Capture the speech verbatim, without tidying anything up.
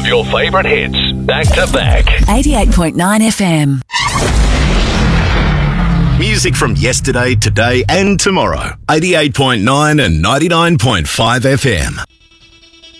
your favourite hits, back to back. eighty-eight point nine F M. Music from yesterday, today and tomorrow. eighty-eight point nine and ninety-nine point five F M.